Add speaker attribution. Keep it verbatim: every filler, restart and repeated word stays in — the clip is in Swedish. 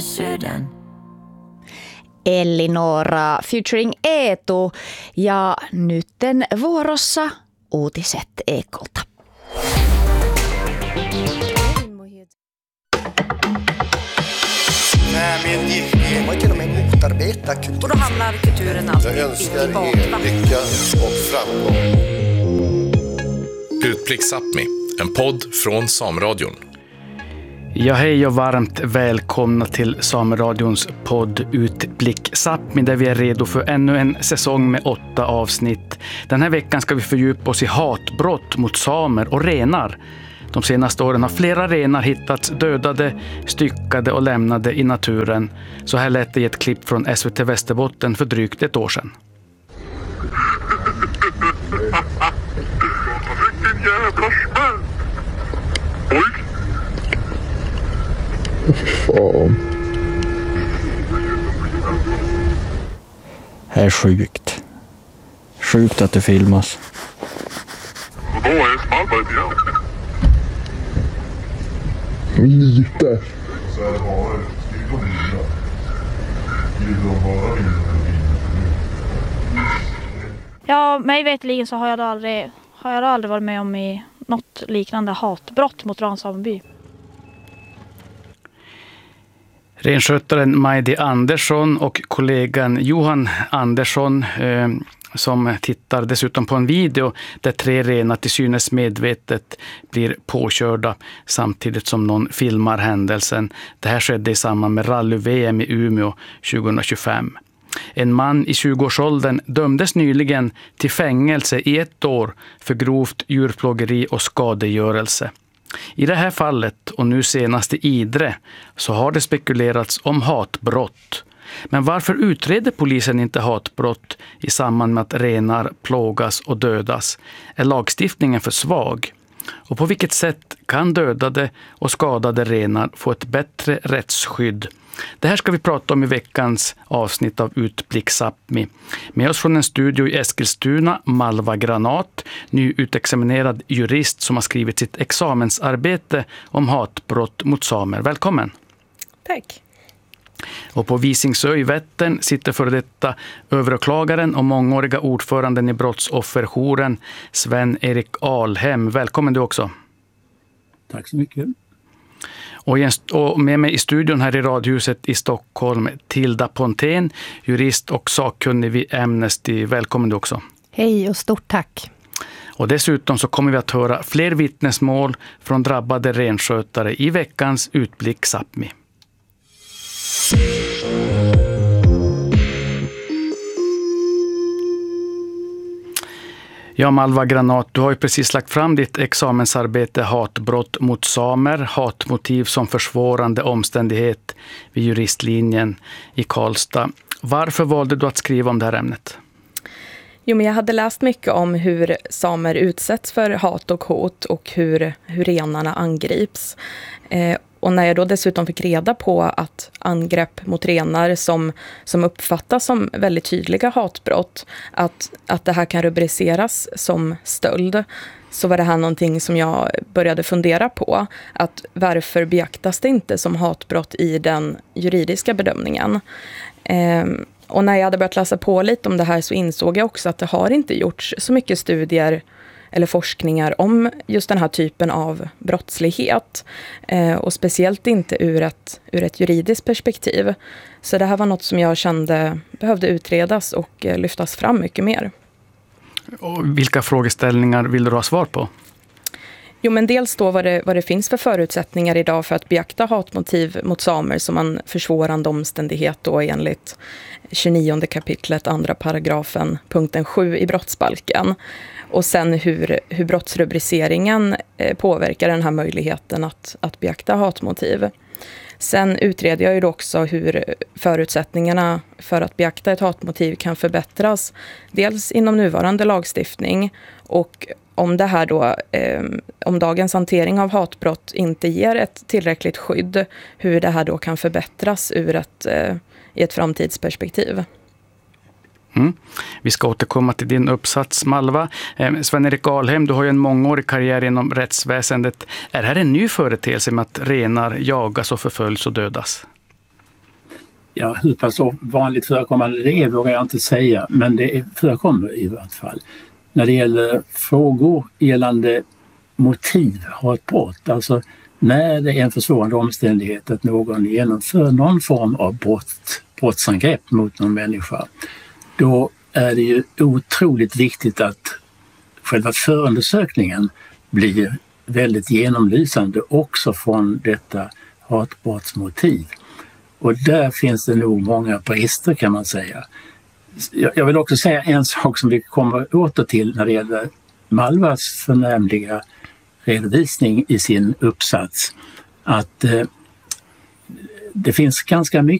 Speaker 1: sydän.
Speaker 2: Elinora featuring Eetu ja nytten vuorossa uutiset Ekolta.
Speaker 1: Och då hamnar kulturen alltid
Speaker 3: Jag önskar er lycka och framgång.
Speaker 4: Utblick Sápmi, en podd från Sameradion.
Speaker 5: Ja, hej och varmt välkomna till Sameradions podd Utblick Sápmi där vi är redo för ännu en säsong med åtta avsnitt. Den här veckan ska vi fördjupa oss i hatbrott mot samer och renar. De senaste åren har flera renar hittats dödade, styckade och lämnade i naturen. Så här lät det i ett klipp från S V T Västerbotten för drygt ett år sedan.
Speaker 6: Vilken jävla smäll! Oj!
Speaker 7: Fan. Det är sjukt. Sjukt att det filmas.
Speaker 6: Och då är smallet igen.
Speaker 7: Lite.
Speaker 8: Ja, mig vetligen så har jag aldrig, har jag aldrig varit med om i något liknande hatbrott mot Ransameby.
Speaker 5: Renskötaren Majdi Andersson och kollegan Johan Andersson eh, som tittar dessutom på en video där tre renar till synes medvetet blir påkörda samtidigt som någon filmar händelsen. Det här skedde i samband med rally-V M i Umeå tjugohundratjugofem. En man i tjugoårsåldern dömdes nyligen till fängelse i ett år för grovt djurplågeri och skadegörelse. I det här fallet och nu senast i Idre så har det spekulerats om hatbrott. Men varför utreder polisen inte hatbrott i samband med att renar plågas och dödas? Är lagstiftningen för svag? Och på vilket sätt kan dödade och skadade renar få ett bättre rättsskydd? Det här ska vi prata om i veckans avsnitt av Utblick Sápmi. Med oss från en studio i Eskilstuna, Malva Granat, nyutexaminerad jurist som har skrivit sitt examensarbete om hatbrott mot samer. Välkommen!
Speaker 9: Tack!
Speaker 5: Och på Visingsö i Vättern sitter för detta överåklagaren och mångåriga ordföranden i brottsofferjouren Sven-Erik Alhem. Välkommen du också!
Speaker 10: Tack så mycket!
Speaker 5: Och med mig i studion här i Radhuset i Stockholm, Tilda Pontén, jurist och sakkunnig vid Amnesty. Välkommen du också.
Speaker 9: Hej och stort tack.
Speaker 5: Och dessutom så kommer vi att höra fler vittnesmål från drabbade renskötare i veckans Utblick Sápmi. Ja, Malva Granat, du har ju precis lagt fram ditt examensarbete Hatbrott mot samer, hatmotiv som försvårande omständighet vid juristlinjen i Karlstad. Varför valde du att skriva om det här ämnet?
Speaker 9: Jo, men jag hade läst mycket om hur samer utsätts för hat och hot och hur, hur renarna angrips. Eh, och när jag då dessutom fick reda på att angrepp mot renar som, som uppfattas som väldigt tydliga hatbrott, att, att det här kan rubriceras som stöld, så var det här någonting som jag började fundera på. Att varför beaktas det inte som hatbrott i den juridiska bedömningen? Eh, och när jag hade börjat läsa på lite om det här så insåg jag också att det har inte gjorts så mycket studier eller forskningar om just den här typen av brottslighet. Eh, och speciellt inte ur ett, ur ett juridiskt perspektiv. Så det här var något som jag kände behövde utredas och eh, lyftas fram mycket mer.
Speaker 5: Och vilka frågeställningar vill du ha svar på?
Speaker 9: Jo, men dels då vad det, vad det finns för förutsättningar idag för att beakta hatmotiv mot samer som en försvårande omständighet då enligt tjugonionde kapitlet andra paragrafen punkten sju i brottsbalken. Och sen hur, hur brottsrubriceringen eh, påverkar den här möjligheten att, att beakta hatmotiv. Sen utreder jag ju då också hur förutsättningarna för att beakta ett hatmotiv kan förbättras. Dels inom nuvarande lagstiftning och om det här då, eh, om dagens hantering av hatbrott inte ger ett tillräckligt skydd, hur det här då kan förbättras ur ett, eh, i ett framtidsperspektiv.
Speaker 5: Mm. Vi ska återkomma till din uppsats, Malva. Eh, Sven-Erik Alhem, du har ju en mångårig karriär inom rättsväsendet. Är det här en ny företeelse med att renar jagas och förföljs och dödas?
Speaker 10: Ja, hur pass vanligt förekommande det är vågar jag inte säga, men det förekommer i vart fall. När det gäller frågor gällande motiv har ett brott, alltså när det är en försvårande omständighet att någon genomför någon form av brott, brottsangrepp mot någon människa, då är det ju otroligt viktigt att själva förundersökningen blir väldigt genomlysande också från detta hatbrottsmotiv. Och där finns det nog många brister kan man säga. Jag vill också säga en sak som vi kommer åter till när det gäller Malvas förnämliga redovisning i sin uppsats. Att eh, det finns ganska mycket